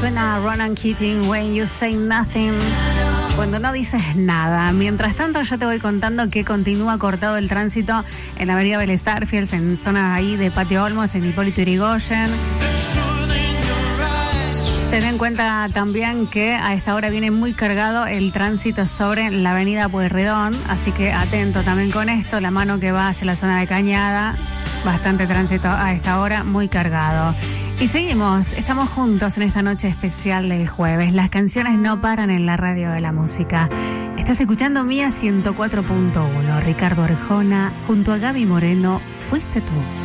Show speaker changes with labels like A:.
A: Suena Ronan Keating, When You Say Nothing, cuando no dices nada. Mientras tanto, yo te voy contando que continúa cortado el tránsito en la avenida Vélez Arfiels, en zonas ahí de Patio Olmos, en Hipólito Yrigoyen. Ten en cuenta también que a esta hora viene muy cargado el tránsito sobre la avenida Pueyrredón, así que atento también con esto, la mano que va hacia la zona de Cañada, bastante tránsito a esta hora, muy cargado. Y seguimos, estamos juntos en esta noche especial del jueves. Las canciones no paran en la radio de la música. Estás escuchando Mía 104.1, Ricardo Arjona, junto a Gaby Moreno, Fuiste Tú.